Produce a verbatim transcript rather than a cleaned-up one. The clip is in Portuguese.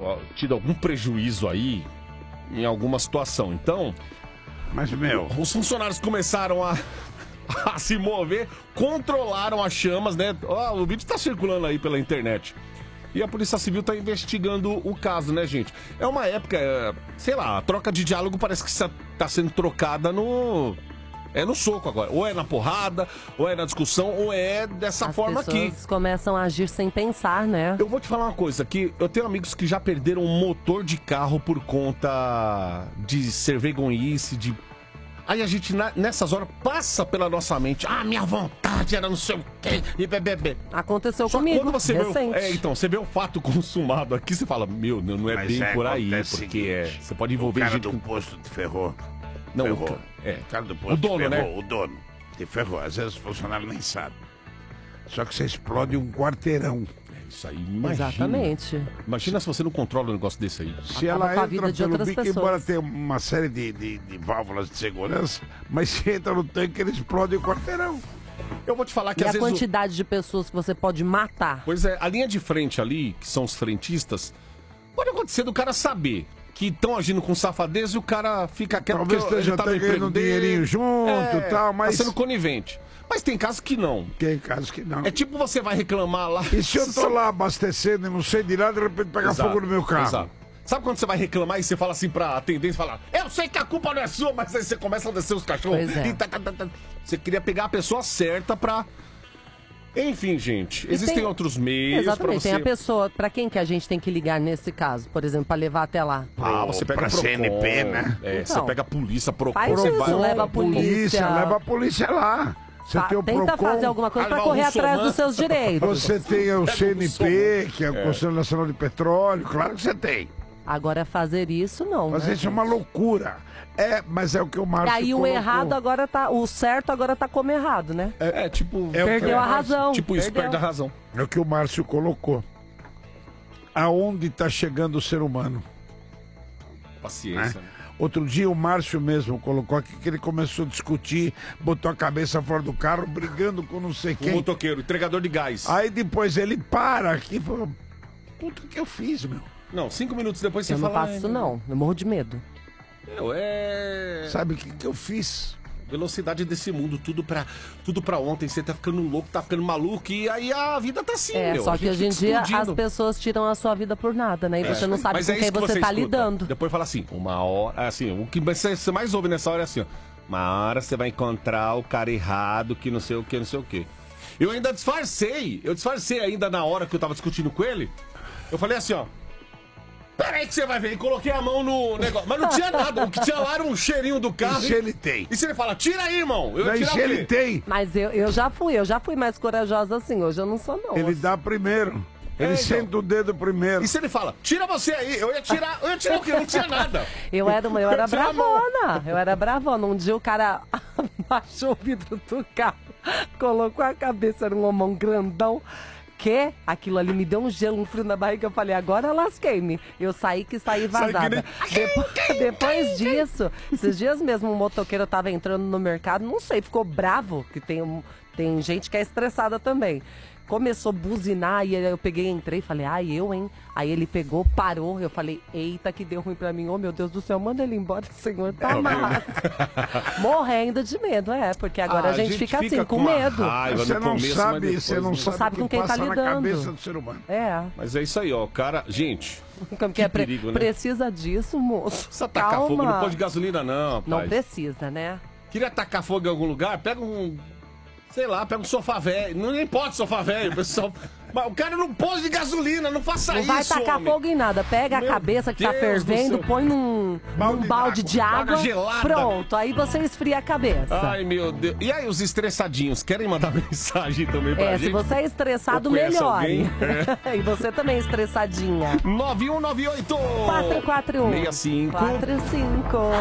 tido algum prejuízo aí em alguma situação. Então, mas, meu, os funcionários começaram a, a se mover, controlaram as chamas, né? Ó, o vídeo tá circulando aí pela internet. E a Polícia Civil tá investigando o caso, né, gente? É uma época, é, sei lá, a troca de diálogo parece que tá sendo trocada no... É no soco agora. Ou é na porrada, ou é na discussão, ou é dessa As forma aqui. pessoas começam a agir sem pensar, né? Eu vou te falar uma coisa, que eu tenho amigos que já perderam um motor de carro por conta de ser vergonhice, de... Aí a gente, na, nessas horas, passa pela nossa mente. Ah, minha vontade era não sei o quê, e bebê. Aconteceu Só comigo, quando você vê recente. o, é, então, você vê o fato consumado aqui, você fala, meu, não, não é Mas bem é, por aí, acontece o porque seguinte, é, você pode envolver o cara gente... do posto te ferrou. Não, ferrou. o ca- é. O cara do posto O dono, te ferrou, né? o dono te ferrou. Às vezes o funcionário nem sabe. Só que você explode um quarteirão. É isso aí, imagina. Exatamente. Imagina se você não controla um negócio desse aí. Se Acaba ela com a entra vida de pelo outras bico, pessoas. embora tenha uma série de, de, de válvulas de segurança, mas se entra no tanque, ele explode o quarteirão. Eu vou te falar que E às a vezes... o- quantidade de pessoas que você pode matar. Pois é, a linha de frente ali, que são os frentistas, pode acontecer do cara saber que estão agindo com safadeza e o cara fica quieto. Talvez porque esteja ele tá até no emprego ganhando um dele. dinheirinho junto e tal, mas- Tá sendo conivente. Mas tem casos que não. Tem casos que não. É tipo você vai reclamar lá... E se eu tô lá abastecendo e não sei de nada, de repente pega Exato, fogo no meu carro? exato. Sabe quando você vai reclamar e você fala assim pra atendente, fala, eu sei que a culpa não é sua, mas aí você começa a descer os cachorros. Pois é. E tá, tá, tá, tá. Você queria pegar a pessoa certa pra... Enfim, gente, E existem tem- outros meios pra Exatamente, você... tem a pessoa, pra quem que a gente tem que ligar nesse caso, por exemplo, pra levar até lá? Ah, você pega pra a Procon, C N P, né? É, Então, você pega a polícia, Procon, faz você isso, vai... leva a polícia. leva a polícia lá. Você Fa- tem o Tenta Procon, fazer alguma coisa Ah, pra levar o correr atrás Russomano. dos seus direitos. você tem o Pega o C N P, Russomano. que é o Conselho Nacional de Petróleo, claro que você tem. Agora fazer isso não, Mas né? isso é uma loucura. É, mas é o que o E Márcio aí o colocou. errado agora tá, o certo agora tá como errado, né? É, é, tipo... É o que Perdeu o a Márcio- razão. Tipo isso, perdeu. perde a razão. É o que o Márcio colocou. Aonde está chegando o ser humano? Paciência. Né? né? Outro dia o Márcio mesmo colocou aqui que ele começou a discutir, botou a cabeça fora do carro, brigando com não sei O quem. motoqueiro, entregador de gás. Aí depois ele para aqui e fala, puta, o que eu fiz, meu? Não, cinco minutos depois você Eu não fala... faço isso não, eu morro de medo. Meu, é... Sabe o que, que eu fiz? Velocidade desse mundo, tudo pra, tudo pra ontem. Você tá ficando louco, tá ficando maluco. E aí a vida tá assim, É, meu. só A que gente hoje em fica dia explodindo. as pessoas tiram a sua vida por nada, né? E É. você não sabe Mas com é quem isso que você tá escuta. lidando. Depois fala assim, uma hora... Assim, o que você você mais ouve nessa hora é assim, ó. Uma hora você vai encontrar o cara errado, que não sei o que, não sei o que. Eu ainda disfarcei. Eu disfarcei ainda na hora que eu tava discutindo com ele. Eu falei assim, ó. Peraí que você vai ver. E coloquei a mão no negócio. Mas não tinha nada. O que tinha lá era um cheirinho do carro. E se ele tem? E se ele fala, tira aí, irmão. Eu ia Daí tirar se o ele quê? tem, Mas eu, eu já fui, eu já fui mais corajosa assim, hoje eu não sou não. ele dá primeiro. Ele É, então. senta o dedo primeiro. E se ele fala, tira você aí. Eu ia tirar, eu ia tirar o quê? Não tinha nada. Eu era, uma- eu era Tira a mão. bravona, eu era bravona. Um dia o cara baixou o vidro do carro, colocou a cabeça, era um homão grandão. Que aquilo ali me deu um gelo, um frio na barriga. Eu falei, agora lasquei-me. Eu saí que saí Sai que vazada. Depois, depois disso, esses dias mesmo, um motoqueiro tava entrando no mercado, não sei, ficou bravo, que tem, um, tem gente que é estressada também. Começou a buzinar e eu peguei, entrei e falei, ai, eu, hein? Aí ele pegou, parou, eu falei, eita, que deu ruim pra mim. Oh, meu Deus do céu, manda ele embora, o senhor tá amarrado. Morrendo de medo, é, porque agora Ah, a gente, fica assim, com uma medo. raiva Você no não começo, sabe, mas depois, você não né? sabe, sabe o com que quem tá passa na lidando. cabeça do ser humano. É. Mas é isso aí, ó. O cara... Gente, Como que é, pre- perigo, né? precisa disso, moço. precisa tacar Calma. fogo no pão de gasolina, não, rapaz. Não precisa, né? Queria tacar fogo em algum lugar? Pega um... Sei lá, pega um sofá velho. Não nem pode sofá velho, pessoal. Mas o cara não pôs de gasolina, não faça Não isso, vai tacar homem. fogo em nada. Pega Meu a cabeça que tá Deus fervendo, do céu. põe num balde, num balde de água. Água gelada. Pronto, aí você esfria a cabeça. Ai, meu Deus. E aí, os estressadinhos, querem mandar mensagem também pra É, gente? se você é estressado, Ou conhece melhore. alguém? E você também é estressadinha. nove um nove oito quatro quatro um seis cinco quatro cinco